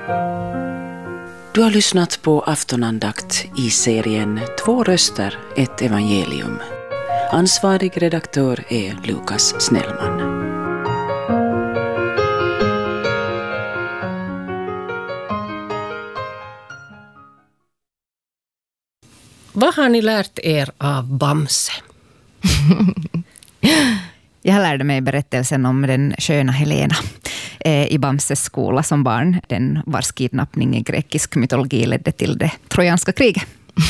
Du har lyssnat på aftonandakt i serien 2 röster, ett evangelium. Ansvarig redaktör är Lukas Snellman. Vad har ni lärt er av Bamse? Jag lärde mig berättelsen om den sköna Helena i Bamses skola som barn. Den vars kidnappning i grekisk mytologi ledde till det trojanska kriget.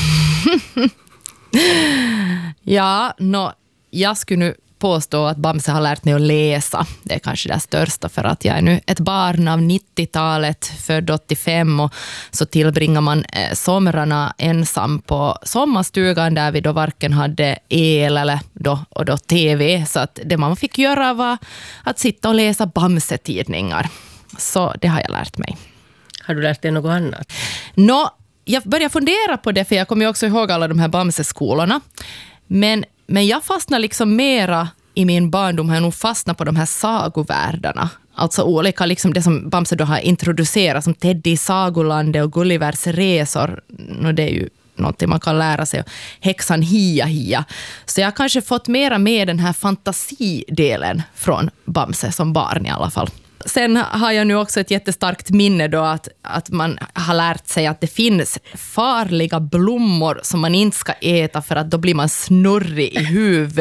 Ja, jag skulle nu påstå att Bamse har lärt mig att läsa. Det är kanske det största, för att jag är nu ett barn av 90-talet, född 85, och så tillbringar man somrarna ensam på sommarstugan där vi då varken hade el eller då tv, så att det man fick göra var att sitta och läsa Bamse-tidningar. Så det har jag lärt mig. Har du lärt dig något annat? Jag börjar fundera på det, för jag kommer ju också ihåg alla de här Bamse-skolorna. Men jag fastnar liksom mera i min barndom, har jag nog fastnat på de här sagovärldarna. Alltså olika, liksom det som Bamse då har introducerat, som Teddy i Sagolandet och Gullivers resor. Det är ju någonting man kan lära sig. Häxan Hia. Så jag har kanske fått mera med den här fantasidelen från Bamse som barn i alla fall. Sen har jag nu också ett jättestarkt minne då att man har lärt sig att det finns farliga blommor som man inte ska äta, för att då blir man snurrig i huvudet.